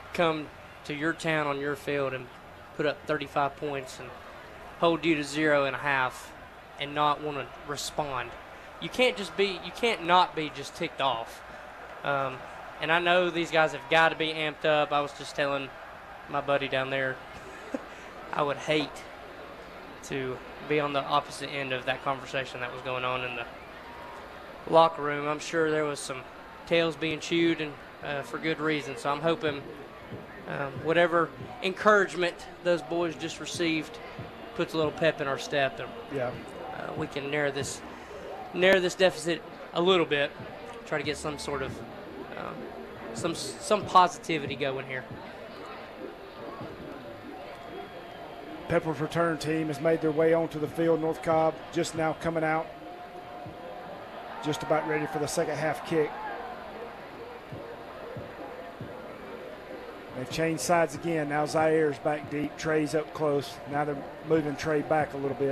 come to your town on your field and put up 35 points and hold you to 0.5 and not want to respond. You can't not be just ticked off. And I know these guys have got to be amped up. I was just telling my buddy down there, I would hate to be on the opposite end of that conversation that was going on in the locker room. I'm sure there was some tails being chewed, and for good reason. So I'm hoping whatever encouragement those boys just received puts a little pep in our step, and we can narrow this deficit a little bit. Try to get some sort of some positivity going here. Pepper's return team has made their way onto the field. North Cobb just now coming out, just about ready for the second half kick. They've changed sides again. Now Zaire's back deep. Trey's up close. Now they're moving Trey back a little bit.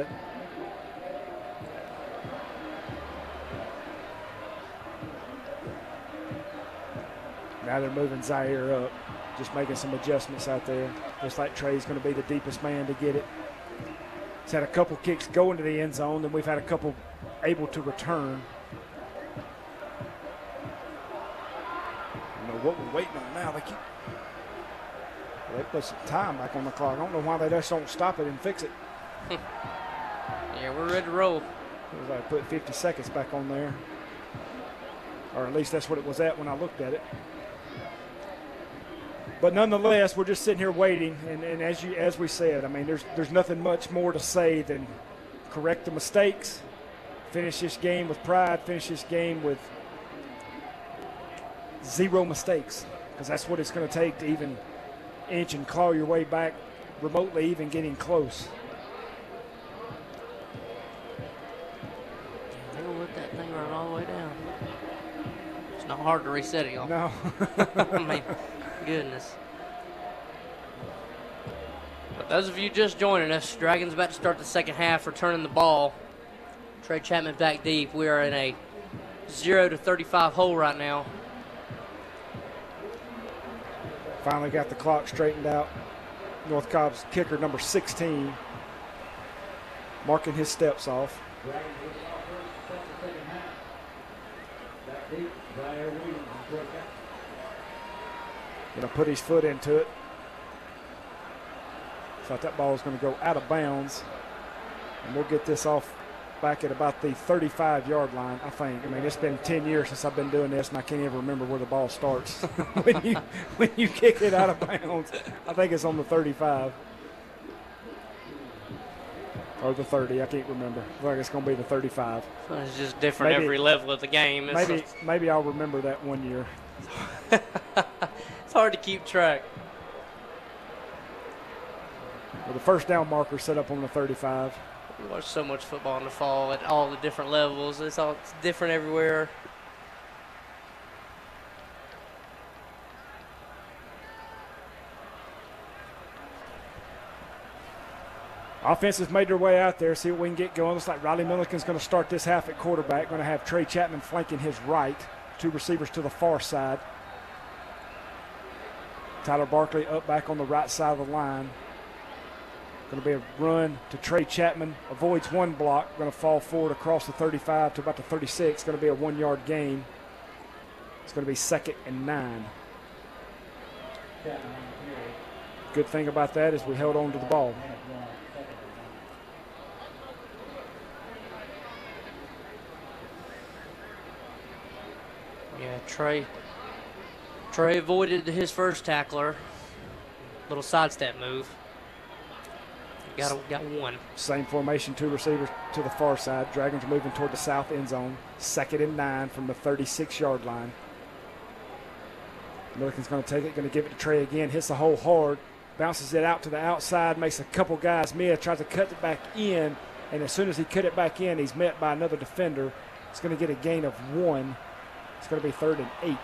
Now they're moving Zaire up, just making some adjustments out there. Looks like Trey's going to be the deepest man to get it. He's had a couple kicks go into the end zone, and we've had a couple able to return. I don't know what we're waiting on now. They put some time back on the clock. I don't know why they just don't stop it and fix it. Yeah, we're ready to roll. It was like put 50 seconds back on there. Or at least that's what it was at when I looked at it. But nonetheless, we're just sitting here waiting, and as we said, I mean, there's nothing much more to say than correct the mistakes, finish this game with pride, finish this game with 0 mistakes, because that's what it's going to take to even inch and claw your way back remotely, even getting close. They'll let that thing run all the way down. It's not hard to reset it, y'all. No. I mean, goodness. But those of you just joining us, Dragons about to start the second half, returning the ball. Trey Chapman back deep. We are in a 0-35 hole right now. Finally got the clock straightened out. North Cobb's kicker, number 16, marking his steps off. Going to put his foot into it. Thought that ball was going to go out of bounds. And we'll get this off back at about the 35-yard line, I think. I mean, it's been 10 years since I've been doing this, and I can't even remember where the ball starts. when you kick it out of bounds, I think it's on the 35. Or the 30, I can't remember. I feel like it's going to be the 35. It's just different every level of the game. Maybe I'll remember that one year. It's hard to keep track. Well, the first down marker set up on the 35. We watch so much football in the fall at all the different levels. It's different everywhere. Offense has made their way out there. See what we can get going. Looks like Riley Milliken's going to start this half at quarterback. Going to have Trey Chapman flanking his right. 2 receivers to the far side. Tyler Barkley up back on the right side of the line. Going to be a run to Trey Chapman. Avoids one block. Going to fall forward across the 35 to about the 36. Going to be a 1-yard gain. It's going to be 2nd and 9. Good thing about that is we held on to the ball. Yeah, Trey avoided his first tackler. Little sidestep move. Got one. Same formation, 2 receivers to the far side. Dragons are moving toward the south end zone. 2nd and 9 from the 36-yard line. Milliken's going to take it, going to give it to Trey again. Hits the hole hard. Bounces it out to the outside, makes a couple guys miss, tries to cut it back in, and as soon as he cut it back in, he's met by another defender. He's going to get a gain of 1. It's going to be 3rd and 8.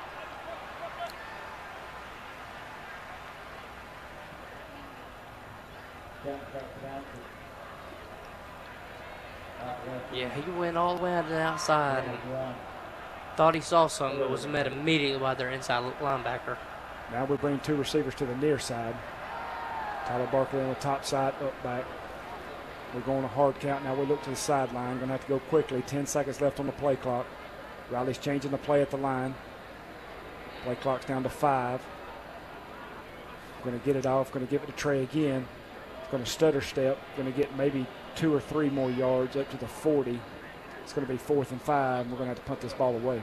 Yeah, he went all the way out to the outside and thought he saw something, but was met immediately by their inside linebacker. Now we bring two receivers to the near side. Tyler Barkley on the top side, up back. We're going a hard count. Now we look to the sideline. Going to have to go quickly. 10 seconds left on the play clock. Riley's changing the play at the line. Play clock's down to 5. Going to get it off. Going to give it to Trey again. Going to stutter step. Going to get maybe 2 or 3 more yards up to the 40. It's going to be 4th and 5. And we're going to have to punt this ball away.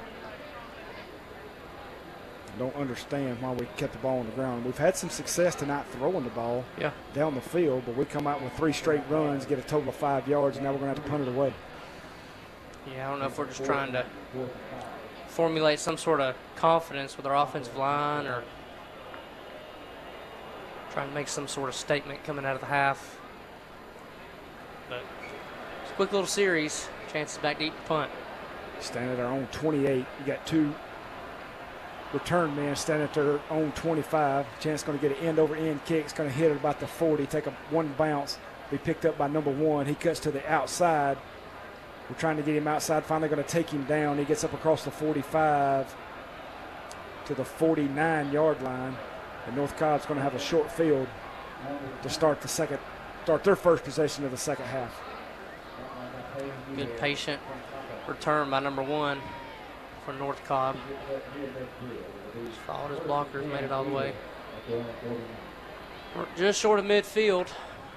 Don't understand why we kept the ball on the ground. We've had some success tonight throwing the ball down the field, but we come out with 3 straight runs, get a total of 5 yards, and now we're going to have to punt it away. Yeah, I don't know if we're just trying to formulate some sort of confidence with our offensive line or trying to make some sort of statement coming out of the half. But it's a quick little series. Chances back deep to punt. Stand at our own 28. You got 2 return men standing at their own 25. Chance going to get an end-over-end kick. It's going to hit at about the 40, take a 1 bounce, be picked up by number 1. He cuts to the outside. We're trying to get him outside. Finally going to take him down. He gets up across the 45 to the 49-yard line. And North Cobb's going to have a short field to start their first possession of the second half. Good patient return by number 1 for North Cobb. Followed his blockers, made it all the way. We're just short of midfield.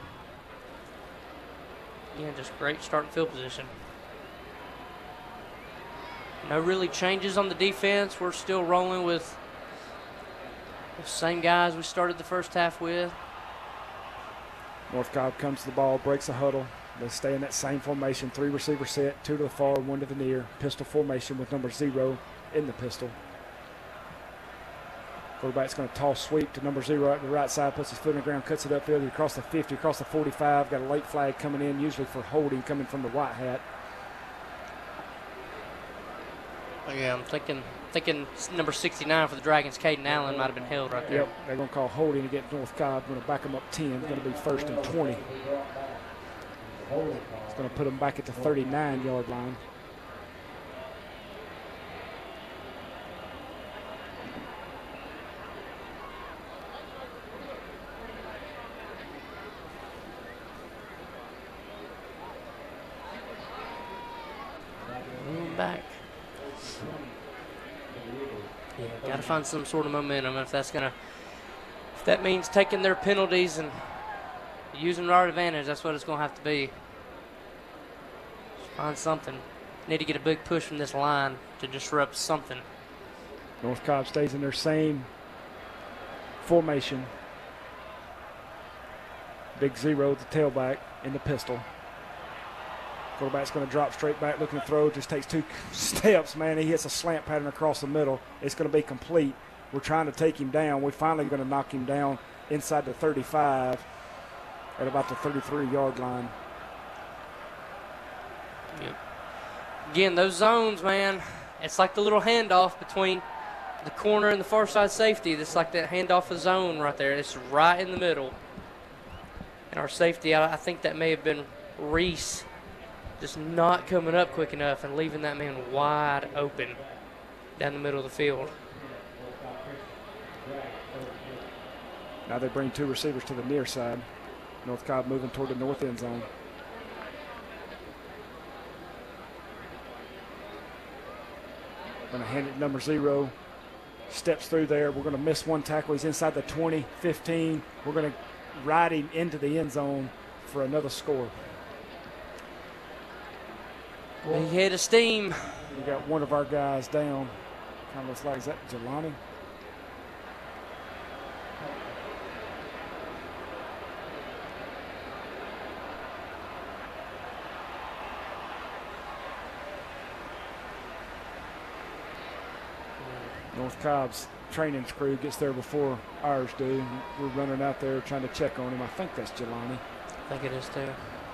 Yeah, just great starting field position. No really changes on the defense. We're still rolling with the same guys we started the first half with. North Cobb comes to the ball, breaks a huddle. They stay in that same formation, 3 receiver set, 2 to the far, 1 to the near. Pistol formation with number 0 in the pistol. Quarterback's going to toss sweep to number 0 at the right side, puts his foot in the ground, cuts it upfield across the 50, across the 45. Got a late flag coming in, usually for holding, coming from the white hat. Yeah, I'm thinking number 69 for the Dragons, Caden Allen, might have been held right there. Yep, they're going to call holding against North Cobb. Going to back them up 10. It's going to be 1st and 20. It's going to put them back at the 39-yard line. Moving back. Yeah, got to find some sort of momentum. If that means taking their penalties and using our advantage, that's what it's going to have to be. Just find something. Need to get a big push from this line to disrupt something. North Cobb stays in their same formation. Big 0, the tailback in the pistol. Quarterback's going to drop straight back, looking to throw. Just takes 2 steps, man. He hits a slant pattern across the middle. It's going to be complete. We're trying to take him down. We're finally going to knock him down inside the 35 at about the 33-yard line. Yep. Again, those zones, man, it's like the little handoff between the corner and the far side safety. It's like that handoff of zone right there. It's right in the middle. And our safety, I think that may have been Reese, just not coming up quick enough and leaving that man wide open down the middle of the field. Now they bring 2 receivers to the near side. North Cobb moving toward the north end zone. Going to hand it to number 0. Steps through there. We're going to miss 1 tackle. He's inside the 20, 15. We're going to ride him into the end zone for another score. He hit a steam. We got one of our guys down. Kind of looks like, is that Jelani? North Cobb's training crew gets there before ours do. We're running out there trying to check on him. I think that's Jelani. I think it is too.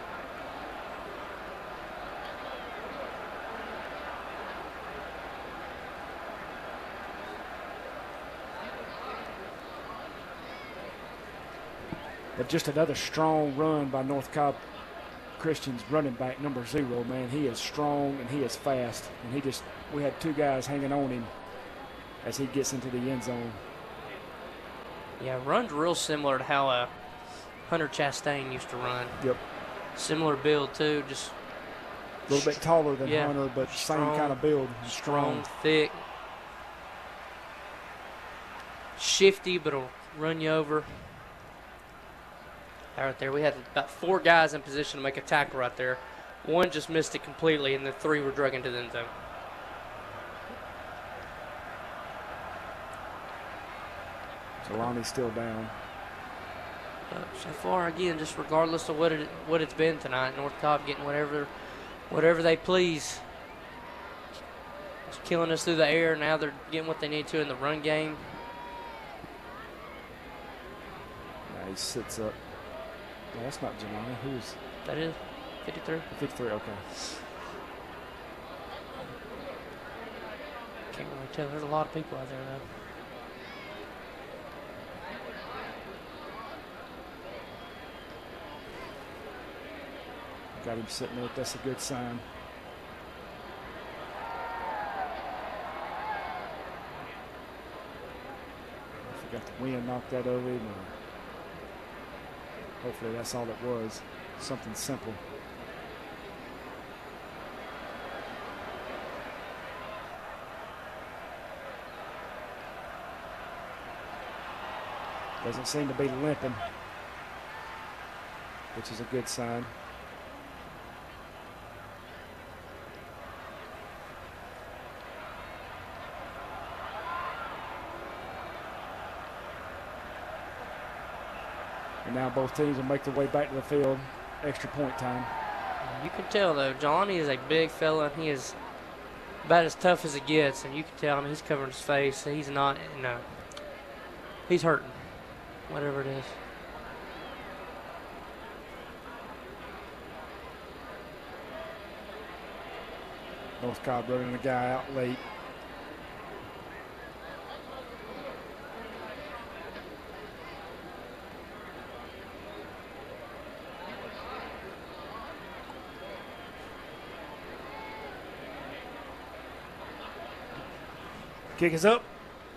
But just another strong run by North Cobb Christian's running back, number 0, man. He is strong and he is fast. And we had 2 guys hanging on him as he gets into the end zone. Yeah, runs real similar to how Hunter Chastain used to run. Yep. Similar build, too. Just a little bit taller than yeah, Hunter, but strong, same kind of build. Strong, thick. Shifty, but will run you over. Right there, we had about 4 guys in position to make a tackle right there. One just missed it completely, and the 3 were drug into the end zone. Jelani's still down. So far, again, just regardless of what it's been tonight, North Cobb getting whatever they please. It's killing us through the air. Now they're getting what they need to in the run game. Now he sits up. No, that's not Jelani. Who's that? Is 53. 53. Okay. Can't really tell. There's a lot of people out there though. Got him sitting up. That's a good sign. If he got the wind knocked that over him, or hopefully that's all it was. Something simple. Doesn't seem to be limping, which is a good sign. And now both teams will make their way back to the field. Extra point time. You can tell, though, Jelani is a big fella. He is about as tough as it gets, and you can tell him he's covering his face. He's not, no. He's hurting, whatever it is. North Cobb running the guy out late. Kick is up.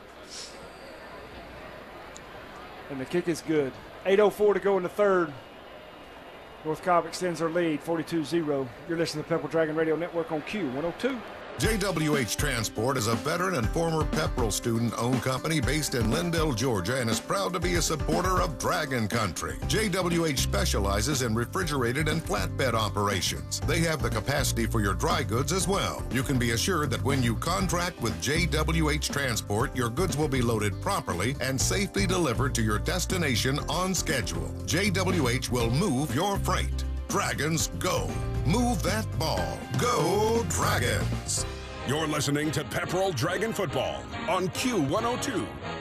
And the kick is good. 8:04 to go in the third. North Cobb extends their lead, 42-0. You're listening to Pepperell Dragon Radio Network on Q102. JWH Transport is a veteran and former Pepperell student-owned company based in Lindale, Georgia, and is proud to be a supporter of Dragon Country. JWH specializes in refrigerated and flatbed operations. They have the capacity for your dry goods as well. You can be assured that when you contract with JWH Transport, your goods will be loaded properly and safely delivered to your destination on schedule. JWH will move your freight. Dragons go. Move that ball. Go Dragons. You're listening to Pepperell Dragon Football on Q102.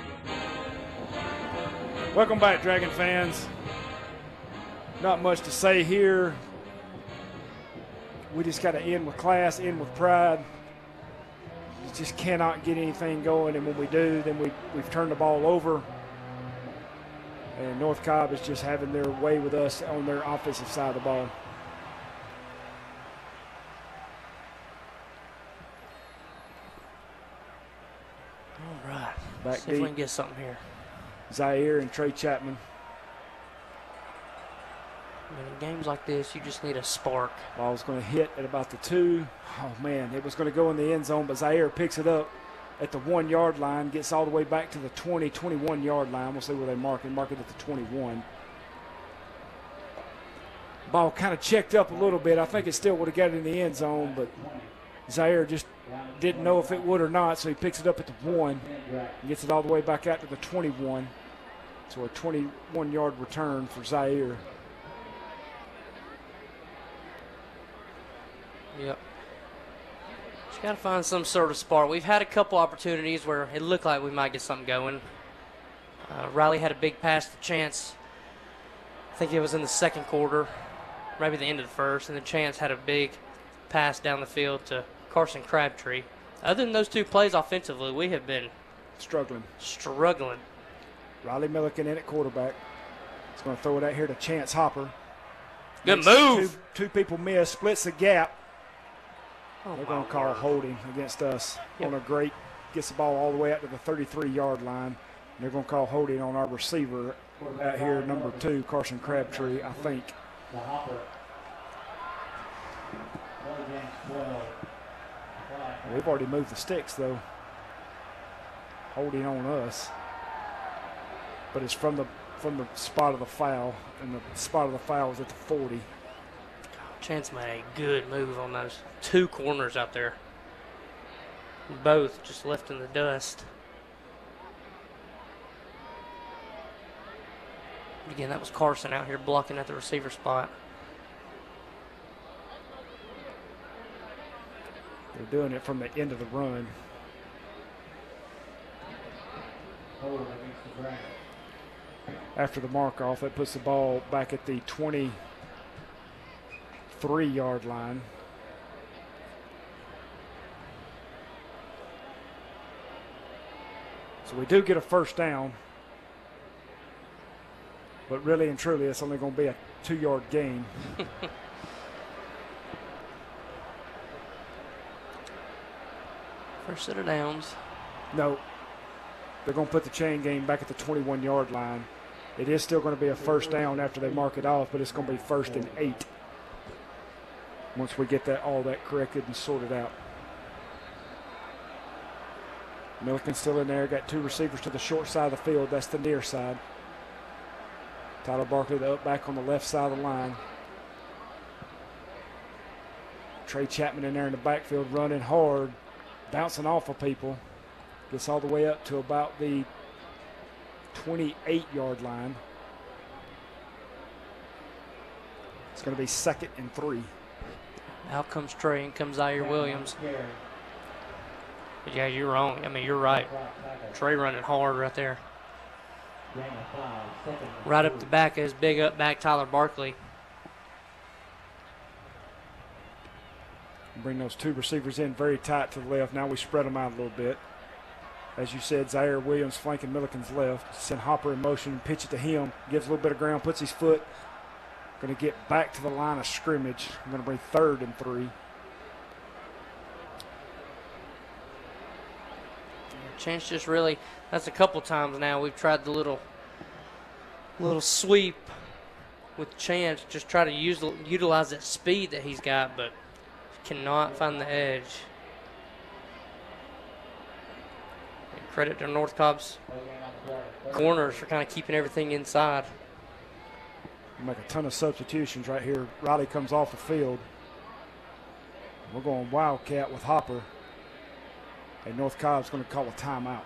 Welcome back, Dragon fans. Not much to say here. We just got to end with class, end with pride. You just cannot get anything going, and when we do, then we've turned the ball over. And North Cobb is just having their way with us on their offensive side of the ball. All right. Back See if we deep. can get something here. Zaire and Trey Chapman. I mean, in games like this, you just need a spark. Ball's going to hit at about the 2. Oh, man, it was going to go in the end zone, but Zaire picks it up at the 1-yard line, gets all the way back to the 20, 21-yard line. We'll see where they mark it at the 21. Ball kind of checked up a little bit. I think it still would have got it in the end zone, but Zaire just didn't know if it would or not, so he picks it up at the 1 and gets it all the way back out to the 21. So a 21-yard return for Zaire. Yep. Just got to find some sort of spark. We've had a couple opportunities where it looked like we might get something going. Riley had a big pass to Chance. I think it was in the second quarter, maybe the end of the first, and then Chance had a big pass down the field to Carson Crabtree. Other than those 2 plays offensively, we have been Struggling. Riley Milliken in at quarterback. He's going to throw it out here to Chance Hopper. Good move. Two people miss, splits the gap. Oh, They're going to call holding against us on a great, gets the ball all the way out to the 33-yard line. They're going to call holding on our receiver out here, number 2, Carson Crabtree, I think. We've already moved the sticks, though. Holding on us. But it's from the spot of the foul, and the spot of the foul is at the 40. Chance made a good move on those 2 corners out there. Both just left in the dust. Again, that was Carson out here blocking at the receiver spot. They're doing it from the end of the run. After the mark off, that puts the ball back at the 23-yard line. So we do get a first down. But really and truly, it's only going to be a 2-yard gain. First set of downs. No. They're going to put the chain game back at the 21-yard line. It is still going to be a first down after they mark it off, but it's going to be 1st and 8 once we get all that corrected and sorted out. Milliken's still in there. Got 2 receivers to the short side of the field. That's the near side. Tyler Barkley, the up back on the left side of the line. Trey Chapman in there in the backfield running hard, bouncing off of people. Gets all the way up to about the 28-yard line. It's going to be 2nd and 3. Out comes Trey and comes Zaire Williams. But yeah, you're wrong. I mean, you're right. Trey running hard right there. Right up the back is big up back Tyler Barkley. Bring those 2 receivers in very tight to the left. Now we spread them out a little bit. As you said, Zaire Williams flanking Milliken's left. Send Hopper in motion, pitch it to him. Gives a little bit of ground, puts his foot. Going to get back to the line of scrimmage. I'm going to bring 3rd and 3. Chance just really, that's a couple times now we've tried the little sweep with Chance, just try to utilize that speed that he's got, but cannot find the edge. And credit to North Cobb's corners for kind of keeping everything inside. Make a ton of substitutions right here. Riley comes off the field. We're going Wildcat with Hopper. And North Cobb's going to call a timeout.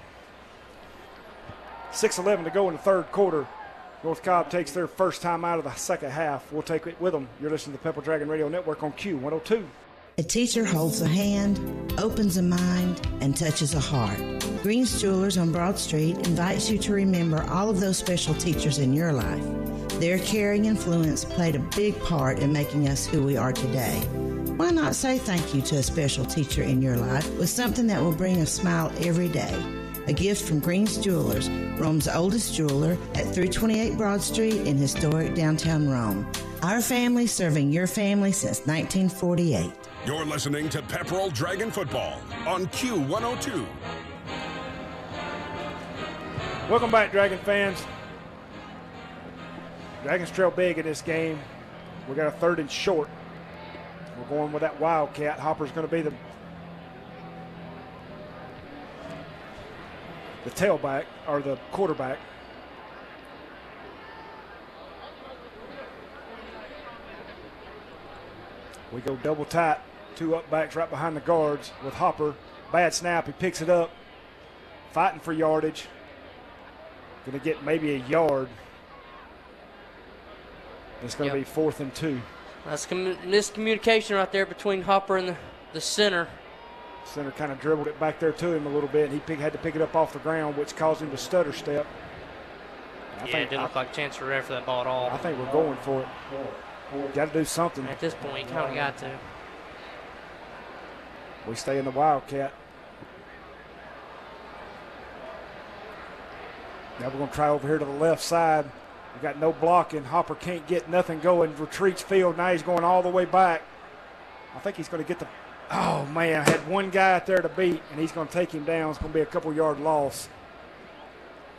6:11 to go in the 3rd quarter. North Cobb takes their first time out of the second half. We'll take it with them. You're listening to the Pepper Dragon Radio Network on Q102. A teacher holds a hand, opens a mind, and touches a heart. Green's Jewelers on Broad Street invites you to remember all of those special teachers in your life. Their caring influence played a big part in making us who we are today. Why not say thank you to a special teacher in your life with something that will bring a smile every day? A gift from Green's Jewelers, Rome's oldest jeweler at 328 Broad Street in historic downtown Rome. Our family serving your family since 1948. You're listening to Pepperell Dragon Football on Q102. Welcome back, Dragon fans. Dragons trail big in this game. We got a 3rd and short. We're going with that Wildcat. Hopper's going to be the tailback, or the quarterback. We go double tight. 2 up backs right behind the guards with Hopper. Bad snap. He picks it up. Fighting for yardage. Going to get maybe a yard. It's going to be 4th and 2. That's miscommunication right there between Hopper and the center. Center kind of dribbled it back there to him a little bit. He had to pick it up off the ground, which caused him to stutter step. It didn't look like Chance were ready for that ball at all. I think we're going for it. Got to do something. At this point, you kind of got to. We stay in the Wildcat. Now we're going to try over here to the left side. We got no blocking. Hopper can't get nothing going. Retreats field. Now he's going all the way back. I think he's going to get the. Oh, man. I had one guy out there to beat, and he's going to take him down. It's going to be a couple-yard loss.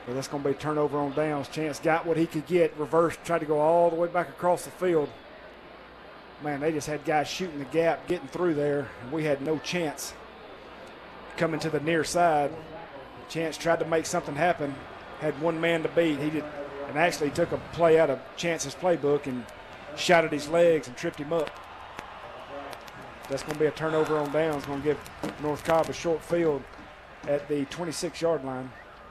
But that's going to be a turnover on downs. Chance got what he could get, reversed, tried to go all the way back across the field. Man, they just had guys shooting the gap, getting through there, and we had no chance coming to the near side. Chance tried to make something happen, had one man to beat. He did, and actually took a play out of Chance's playbook and shot at his legs and tripped him up. That's going to be a turnover on downs. Going to give North Cobb a short field at the 26-yard line.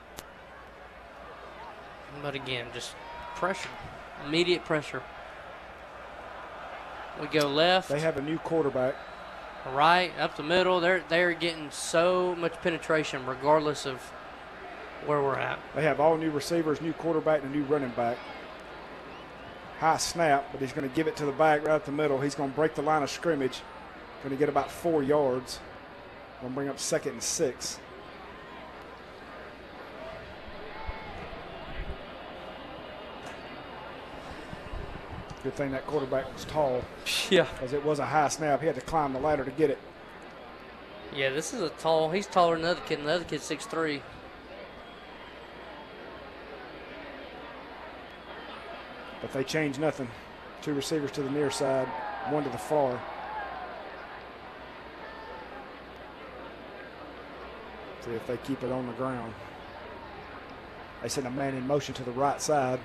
But again, just pressure, immediate pressure. We go left. They have a new quarterback. Right, up the middle. They're getting so much penetration regardless of where we're at. They have all new receivers, new quarterback, and a new running back. High snap, but he's going to give it to the back right up the middle. He's going to break the line of scrimmage. Going to get about 4 yards. Going to bring up 2nd and 6. Good thing that quarterback was tall. Yeah. Because it was a high snap. He had to climb the ladder to get it. Yeah, this is he's taller than the other kid, and the other kid's 6'3". But they changed nothing. 2 receivers to the near side, 1 to the far. See if they keep it on the ground. They send a man in motion to the right side.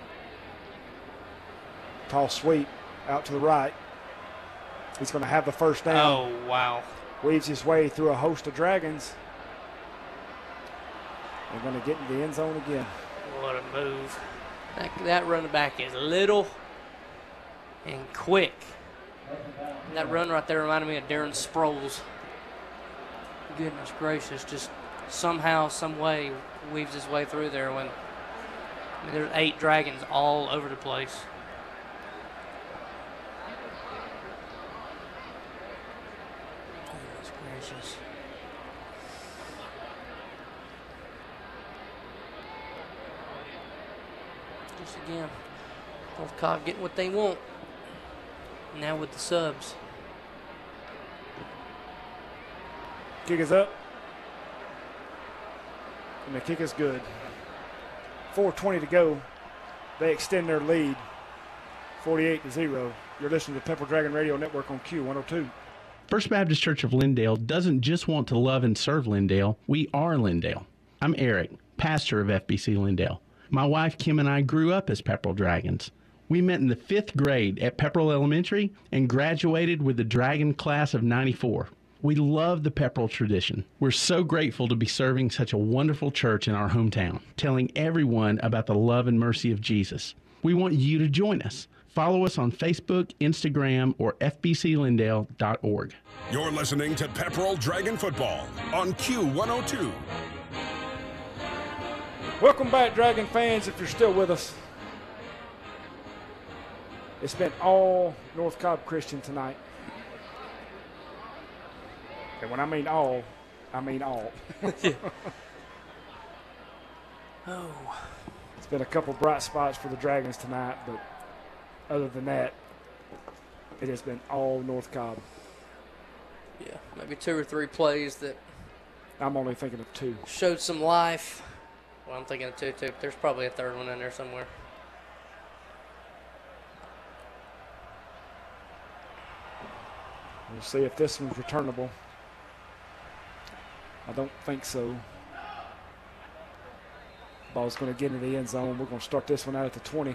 Tall sweep out to the right. He's going to have the first down. Oh, wow. Weaves his way through a host of Dragons. They're going to get in the end zone again. What a move. That running back is little and quick. And that run right there reminded me of Darren Sproles. Goodness gracious, just somehow, some way weaves his way through there when there's 8 Dragons all over the place. Goodness gracious. Just again, North Cobb getting what they want. Now with the subs. Kick is up. And the kick is good. 4:20 to go. They extend their lead 48-0. You're listening to Pepper Dragon Radio Network on Q102. First Baptist Church of Lindale doesn't just want to love and serve Lindale. We are Lindale. I'm Eric, pastor of FBC Lindale. My wife Kim and I grew up as Pepperell Dragons. We met in the 5th grade at Pepperell Elementary and graduated with the Dragon class of '94. We love the Pepperell tradition. We're so grateful to be serving such a wonderful church in our hometown, telling everyone about the love and mercy of Jesus. We want you to join us. Follow us on Facebook, Instagram, or fbclindale.org. You're listening to Pepperell Dragon Football on Q102. Welcome back, Dragon fans, if you're still with us. It's been all North Cobb Christian tonight. And when I mean all, I mean all. Oh. It's been a couple bright spots for the Dragons tonight, but other than that, it has been all North Cobb. Yeah, maybe 2 or 3 plays that I'm only thinking of 2. showed some life. Well, I'm thinking of 2 too. There's probably a 3rd one in there somewhere. We'll see if this one's returnable. I don't think so. Ball's going to get into the end zone. We're going to start this one out at the 20.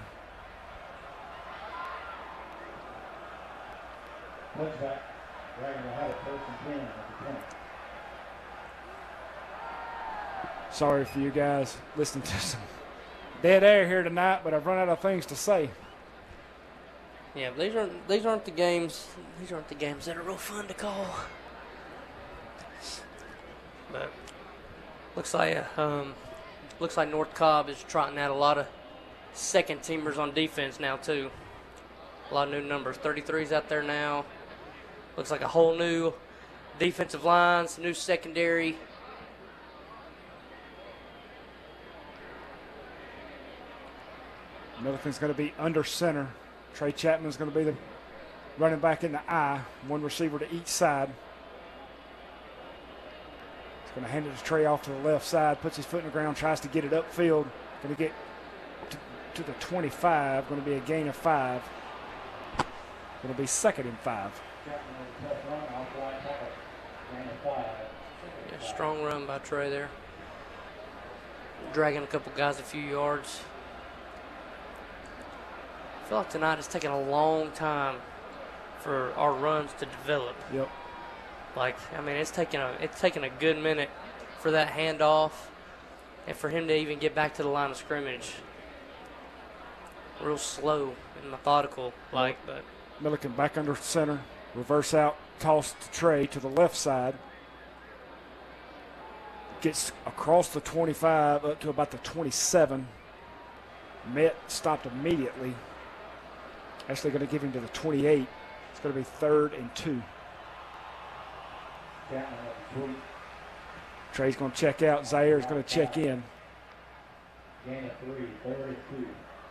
Sorry for you guys listening to some dead air here tonight, but I've run out of things to say. Yeah, but these aren't the games. These aren't the games that are real fun to call. But looks like North Cobb is trotting out a lot of second teamers on defense now too. A lot of new numbers. 33's out there now. Looks like a whole new defensive lines, new secondary. Another thing's going to be under center. Trey Chapman's going to be the running back in the I, 1 receiver to each side. He's going to hand it to Trey off to the left side, puts his foot in the ground, tries to get it upfield. Going to get to the 25. Going to be a gain of 5. Going to be 2nd and 5. Yeah, strong run by Trey there. Dragging a couple guys a few yards. I feel like tonight it's taking a long time for our runs to develop. Yep. Like, I mean, it's taking a good minute for that handoff and for him to even get back to the line of scrimmage. Real slow and methodical, but Milliken back under center, reverse out, toss to Trey to the left side. Gets across the 25 up to about the 27. Met stopped immediately. Actually going to give him to the 28. It's going to be 3rd and 2. Trey's going to check out. Zaire's going to check in. Gain of 3, 3rd and 2.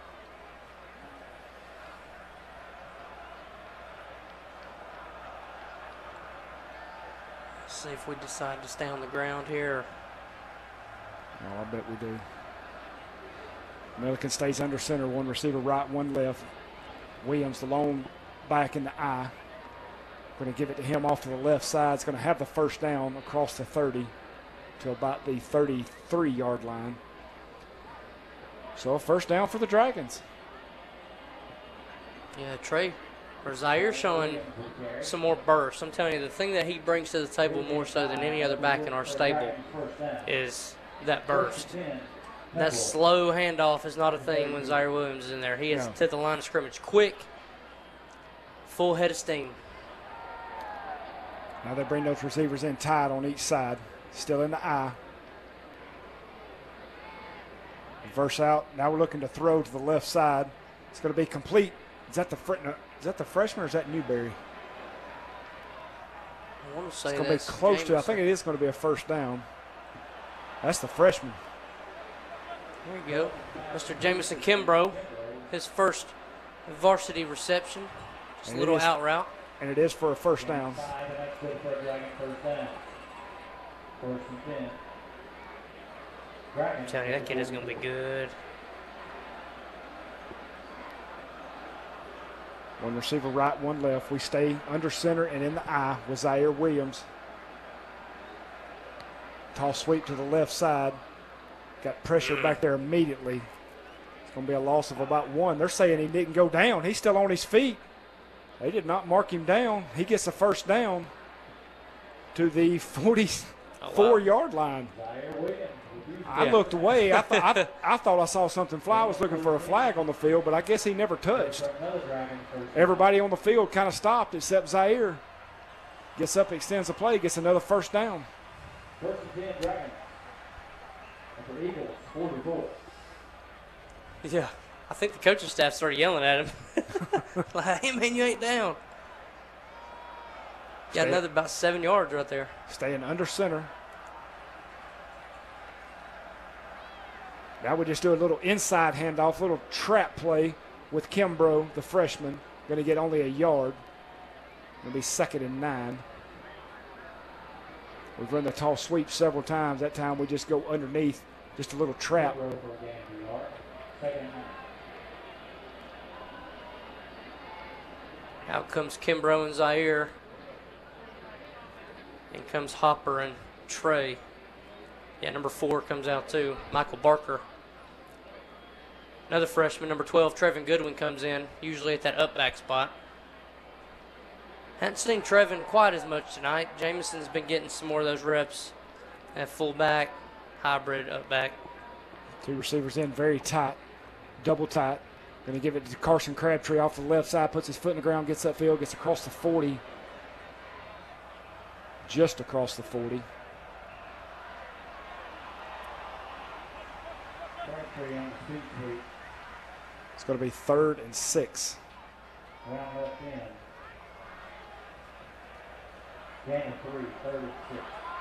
See if we decide to stay on the ground here. Oh, I bet we do. Milliken stays under center. One receiver right, one left. Williams, the lone back in the eye. Going to give it to him off to the left side. It's going to have the first down across the 30 to about the 33-yard line. So a first down for the Dragons. Yeah, Trey or Zaire showing some more burst. I'm telling you, the thing that he brings to the table more so than any other back in our stable is that burst. That slow handoff is not a thing when Zaire Williams is in there. He is to the line of scrimmage quick, full head of steam. Now they bring those receivers in tight on each side. Still in the eye. Reverse out. Now we're looking to throw to the left side. It's going to be complete. Is that the freshman or is that Newberry? I want to say it's going to be close to. I think it is going to be a first down. That's the freshman. There you go. Mr. Jamison Kimbrough, his first varsity reception. Just a little out route. And it is for a first down. I'm telling you, that kid is going to be good. One receiver right, one left. We stay under center and in the eye with Zaire Williams. Toss sweep to the left side. Got pressure back there immediately. It's going to be a loss of about 1. They're saying he didn't go down. He's still on his feet. They did not mark him down. He gets a first down to the 44-yard line. I looked away. I thought I saw something fly. I was looking for a flag on the field, but I guess he never touched. Everybody on the field kind of stopped except Zaire. Gets up, extends the play, gets another first down. First and 10, Dragons. For Eagles, 44. Yeah, I think the coaching staff started yelling at him. Like, hey, man, you ain't down. Got another about 7 yards right there. Staying under center. Now we just do a little inside handoff, little trap play with Kimbrough, the freshman. Going to get only a yard. It'll be 2nd and 9. We've run the tall sweep several times. That time we just go underneath, just a little trap. Out comes Kimbrough and Zaire. In comes Hopper and Trey. Yeah, number 4 comes out too. Michael Barker. Another freshman, number 12, Trevin Goodwin comes in, usually at that up back spot. Hadn't seen Trevin quite as much tonight. Jamison's been getting some more of those reps at fullback, hybrid, up back. 2 receivers in very tight, double tight. Going to give it to Carson Crabtree off the left side, puts his foot in the ground, gets upfield, gets across the 40. Just across the 40. It's going to be 3rd and 6. Round left end. Gain of 3, 3rd and 6.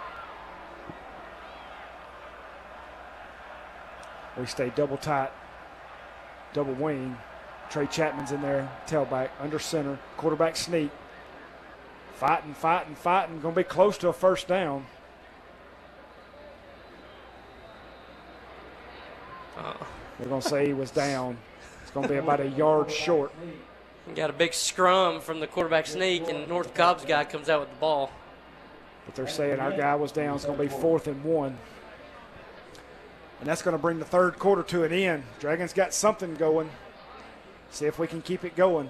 We stay double tight, double wing. Trey Chapman's in there, tailback, under center, quarterback sneak. Fighting. Going to be close to a first down. They're going to say he was down. It's going to be about a yard short. Got a big scrum from the quarterback sneak, and North Cobb's guy comes out with the ball. But they're saying our guy was down. It's going to be 4th and 1. And that's going to bring the third quarter to an end. Dragons got something going. See if we can keep it going.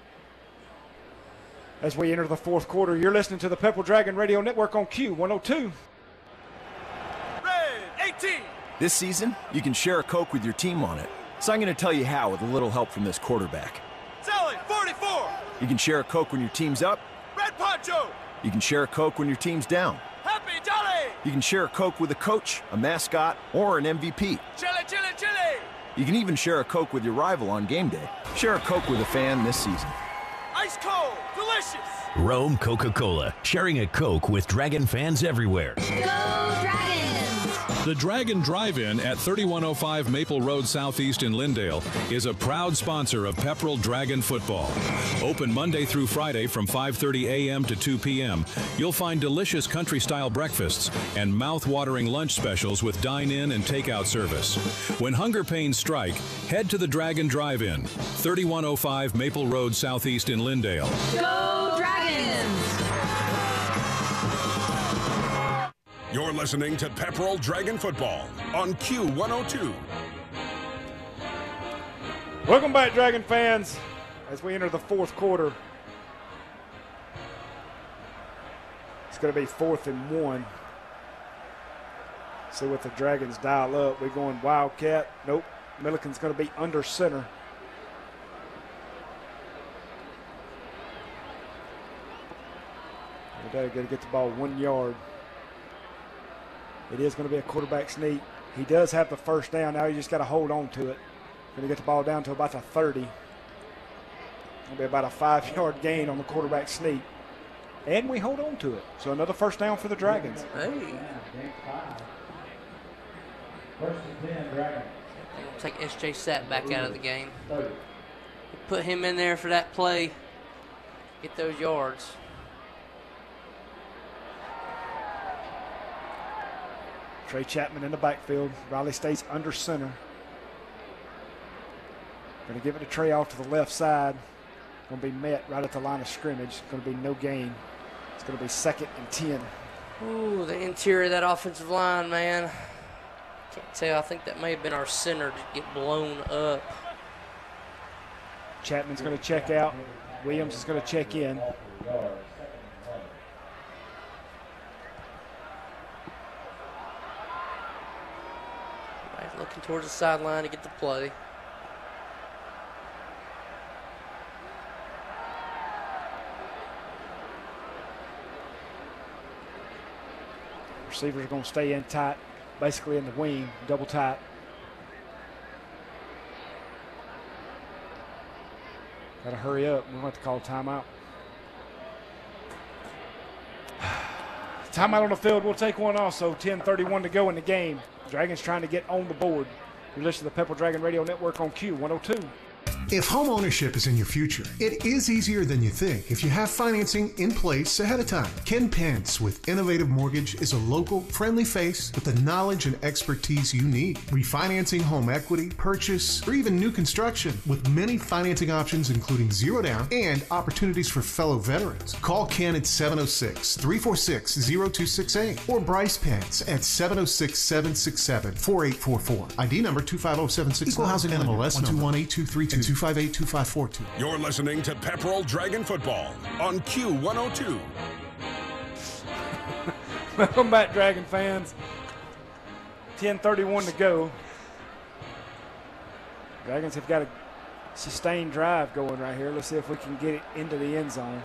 As we enter the fourth quarter, you're listening to the Pepperell Dragon Radio Network on Q102. Red 18. This season, you can share a Coke with your team on it. So I'm going to tell you how with a little help from this quarterback. Sally, 44. You can share a Coke when your team's up. Red Poncho. You can share a Coke when your team's down. Happy Jolly. You can share a Coke with a coach, a mascot, or an MVP. Chili, chili, chili. You can even share a Coke with your rival on game day. Share a Coke with a fan this season. Ice cold, delicious. Rome Coca-Cola, sharing a Coke with Dragon fans everywhere. Go Dragons! The Dragon Drive-In at 3105 Maple Road Southeast in Lindale is a proud sponsor of Pepperell Dragon football. Open Monday through Friday from 5:30 a.m. to 2 p.m. You'll find delicious country-style breakfasts and mouth-watering lunch specials with dine-in and takeout service. When hunger pains strike, head to the Dragon Drive-In, 3105 Maple Road Southeast in Lindale. Go Dragons! You're listening to Pepperell Dragon Football on Q102. Welcome back, Dragon fans, as we enter the fourth quarter. It's going to be 4th and 1. See what the Dragons dial up. We're going Wildcat. Nope. Milliken's going to be under center. They're going to get the ball 1 yard. It is going to be a quarterback sneak. He does have the first down. Now he just got to hold on to it. Going to get the ball down to about the 30. It'll be about a 5-yard gain on the quarterback sneak. And we hold on to it. So another first down for the Dragons. Hey. First and 10, Dragons. We'll take S.J. Sapp back out of the game. Put him in there for that play. Get those yards. Trey Chapman in the backfield. Riley stays under center. Going to give it to Trey off to the left side. Going to be met right at the line of scrimmage. Going to be no gain. It's going to be 2nd and 10. Ooh, the interior of that offensive line, man. Can't tell. I think that may have been our center to get blown up. Chapman's going to check out. Williams is going to check in. Looking towards the sideline to get the play. Receivers are going to stay in tight, basically in the wing, double tight. Got to hurry up. We're going to have to call timeout. Timeout on the field. We'll take one also. 10:31 to go in the game. Dragons trying to get on the board. You're listening to the Pepperell Dragon Radio Network on Q102. If home ownership is in your future, it is easier than you think if you have financing in place ahead of time. Ken Pence with Innovative Mortgage is a local, friendly face with the knowledge and expertise you need. Refinancing home equity, purchase, or even new construction with many financing options including zero down and opportunities for fellow veterans. Call Ken at 706-346-0268 or Bryce Pence at 706-767-4844. ID number 25076. Equal housing NMLS 121823 2582542. You're listening to Pepperell Dragon Football on Q102. Welcome back, Dragon fans. 10:31 to go. Dragons have got a sustained drive going right here. Let's see if we can get it into the end zone.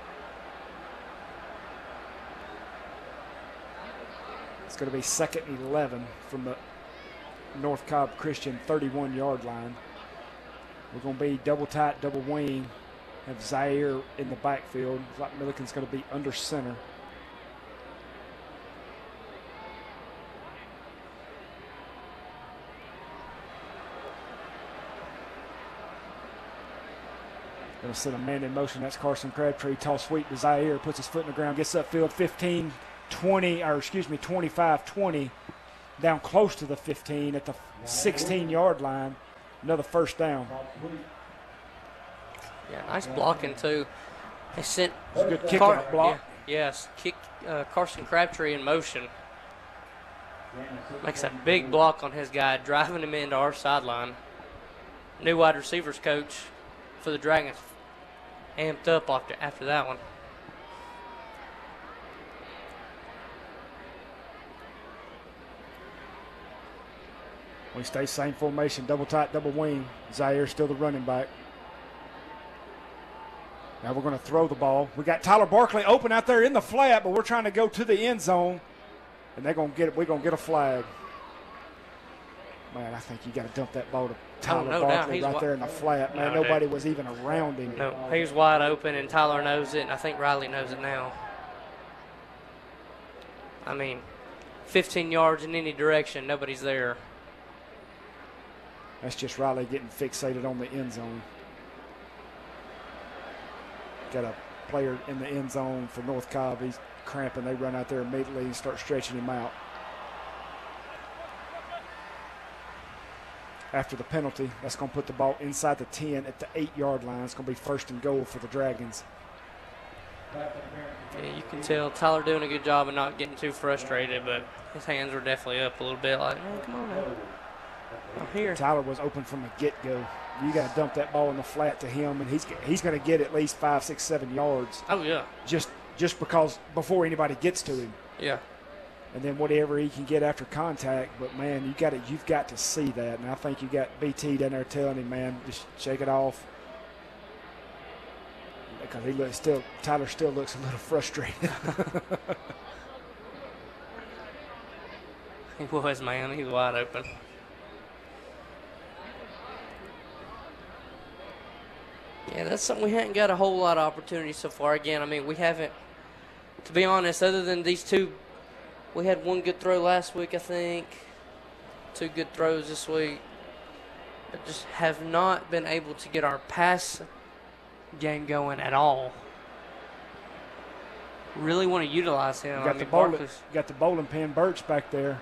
It's going to be 2nd and 11 from the North Cobb Christian 31-yard line. We're going to be double tight, double wing. Have Zaire in the backfield. Like Milliken's going to be under center. Going to send a man in motion. That's Carson Crabtree. Toss sweep to Zaire. Puts his foot in the ground. Gets upfield 25-20. Down close to the 15 at the 16-yard line. Another first down. Yeah, nice blocking, too. They sent a good kick-out block. Yes, Carson Crabtree in motion. Makes a big block on his guy, driving him into our sideline. New wide receivers coach for the Dragons amped up after that one. We stay same formation, double tight, double wing. Zaire still the running back. Now we're going to throw the ball. We got Tyler Barkley open out there in the flat, but we're trying to go to the end zone, and they're going to get it. We're going to get a flag. Man, I think you got to dump that ball to Tyler Barkley right there in the flat. Man, nobody was even around him. No, he was wide open, and Tyler knows it, and I think Riley knows it now. I mean, 15 yards in any direction, nobody's there. That's just Riley getting fixated on the end zone. Got a player in the end zone for North Cobb. He's cramping. They run out there immediately and start stretching him out. After the penalty, that's going to put the ball inside the 10 at the 8-yard line. It's going to be first and goal for the Dragons. Yeah, you can tell Tyler doing a good job of not getting too frustrated, but his hands were definitely up a little bit like, oh, come on now. I'm here. Tyler was open from the get-go. You got to dump that ball in the flat to him, and he's going to get at least 5, 6, 7 yards. Oh, yeah. Just because before anybody gets to him. Yeah. And then whatever he can get after contact. But, man, you've got to see that. And I think you got BT down there telling him, man, just shake it off. Because Tyler still looks a little frustrated. He was, man. He was wide open. Yeah, that's something we hadn't got a whole lot of opportunities so far. Again, I mean, we haven't, to be honest, other than these two, we had one good throw last week, I think, 2 good throws this week, but just have not been able to get our pass game going at all. Really want to utilize him. You got the bowling pin Birch back there.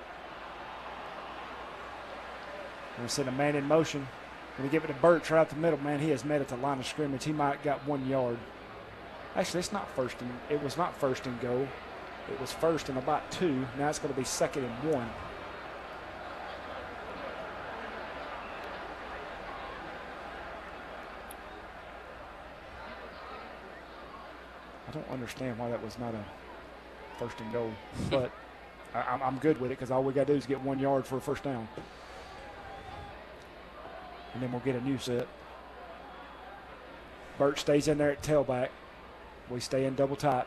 We're sending a man in motion. Going to give it to Birch right out the middle. Man, he has met at the line of scrimmage. He might got 1 yard. Actually, it was not first and goal. It was first and about 2. Now it's going to be second and 1. I don't understand why that was not a first and goal, but I'm good with it because all we got to do is get 1 yard for a first down. And then we'll get a new set. Birch stays in there at tailback. We stay in double tight.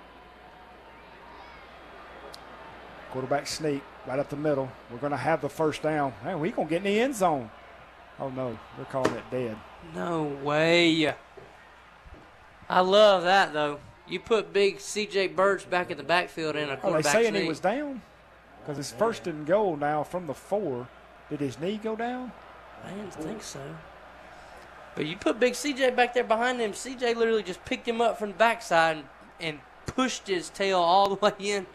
Quarterback sneak right up the middle. We're going to have the first down. Man, we're going to get in the end zone. Oh, no. They're calling it dead. No way. I love that, though. You put big C.J. Birch back in the backfield in a quarterback sneak. Are they saying sneak. he was down? Because it's first and goal now from the 4. Did his knee go down? I didn't think so. But you put big C.J. back there behind him. C.J. literally just picked him up from the backside and pushed his tail all the way in.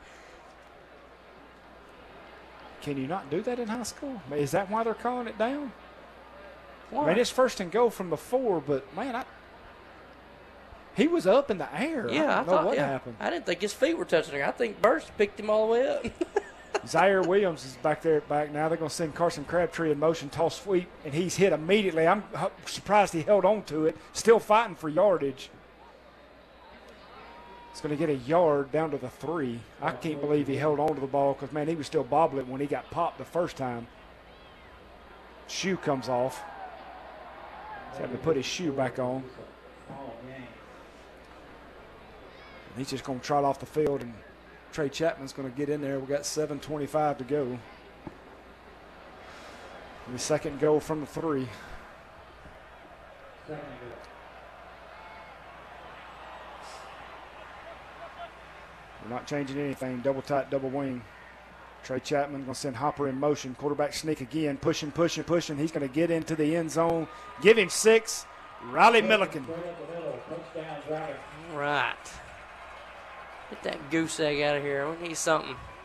Can you not do that in high school? Is that why they're calling it down? Why? I mean, it's first and goal from the 4, but, man, he was up in the air. Yeah, I don't know what happened. I didn't think his feet were touching her. I think Birch picked him all the way up. Zaire Williams is back there back now. They're going to send Carson Crabtree in motion, toss sweep, and he's hit immediately. I'm surprised he held on to it. Still fighting for yardage. It's going to get a yard down to the 3. I can't believe he held on to the ball because, man, he was still bobbling when he got popped the first time. Shoe comes off. He's having to put his shoe back on. He's just going to trot off the field, and Trey Chapman's going to get in there. We got 7:25 to go. The second goal from the 3. We're not changing anything. Double tight, double wing. Trey Chapman going to send Hopper in motion. Quarterback sneak again. Pushing. He's going to get into the end zone. Give him 6. Riley Milliken. Right. Get that goose egg out of here. We need something.